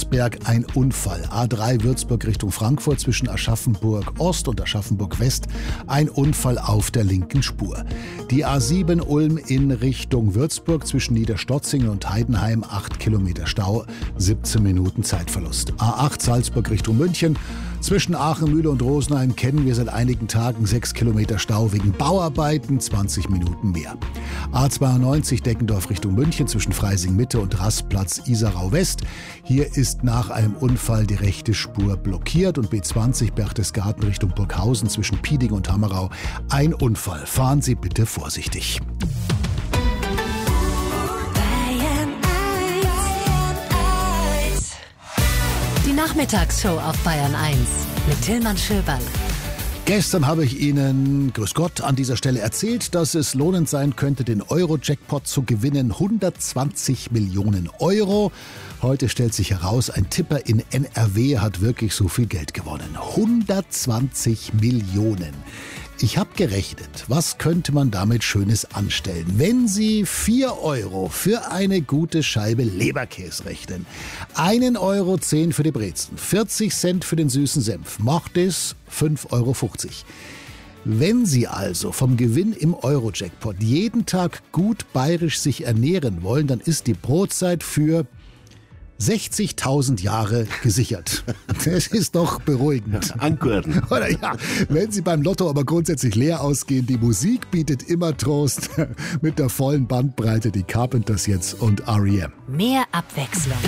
Schlossberg ein Unfall. A3 Würzburg Richtung Frankfurt zwischen Aschaffenburg Ost und Aschaffenburg West ein Unfall auf der linken Spur. Die A7 Ulm in Richtung Würzburg zwischen Niederstotzingen und Heidenheim 8 Kilometer Stau, 17 Minuten Zeitverlust. A8 Salzburg Richtung München. Zwischen Aachen, Mühle und Rosenheim kennen wir seit einigen Tagen 6 Kilometer Stau wegen Bauarbeiten, 20 Minuten mehr. A92 Deckendorf Richtung München zwischen Freising Mitte und Rastplatz Isarau West. Hier ist nach einem Unfall die rechte Spur blockiert und B20 Berchtesgaden Richtung Burghausen zwischen Pieding und Hammerau ein Unfall. Fahren Sie bitte vorsichtig. Die Nachmittagsshow auf Bayern 1 mit Tillmann Schöberl. Gestern habe ich Ihnen, grüß Gott, an dieser Stelle erzählt, dass es lohnend sein könnte, den Euro-Jackpot zu gewinnen. 120 Millionen Euro. Heute stellt sich heraus, ein Tipper in NRW hat wirklich so viel Geld gewonnen. 120 Millionen. Ich habe gerechnet, was könnte man damit Schönes anstellen, wenn Sie 4 Euro für eine gute Scheibe Leberkäse rechnen. 1,10 Euro für die Brezen, 40 Cent für den süßen Senf, macht es 5,50 Euro. Wenn Sie also vom Gewinn im Euro-Jackpot jeden Tag gut bayerisch sich ernähren wollen, dann ist die Brotzeit für 60.000 Jahre gesichert. Das ist doch beruhigend. Angurten. Oder ja, wenn Sie beim Lotto aber grundsätzlich leer ausgehen, die Musik bietet immer Trost. Mit der vollen Bandbreite die Carpenters jetzt und R.E.M. Mehr Abwechslung.